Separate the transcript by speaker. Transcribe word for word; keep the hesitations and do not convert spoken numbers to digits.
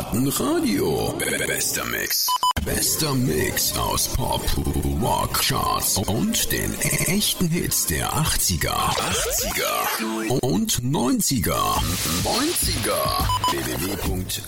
Speaker 1: Piratenradio. Bester Mix. Bester Mix aus Pop, Rock, Charts und den echten Hits der achtziger, achtziger und neunziger. neunziger. w w w punkt